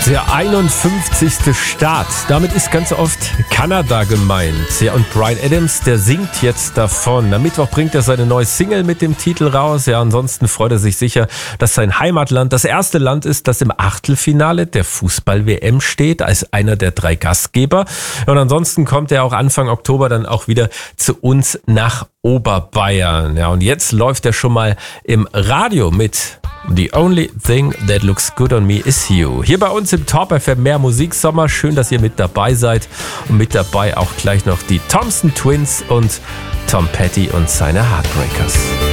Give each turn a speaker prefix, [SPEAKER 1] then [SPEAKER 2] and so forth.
[SPEAKER 1] Der 51. Staat. Damit ist ganz oft Kanada gemeint. Ja, und Bryan Adams, der singt jetzt davon. Am Mittwoch bringt er seine neue Single mit dem Titel raus. Ja, ansonsten freut er sich sicher, dass sein Heimatland das erste Land ist, das im Achtelfinale der Fußball-WM steht, als einer der 3 Gastgeber. Und ansonsten kommt er auch Anfang Oktober dann auch wieder zu uns nach Oberbayern. Ja, und jetzt läuft er schon mal im Radio mit The Only Thing That Looks Good on Me Is You. Hier bei uns im Top FM mehr Musiksommer. Schön, dass ihr mit dabei seid. Und mit dabei auch gleich noch die Thompson Twins und Tom Petty und seine Heartbreakers.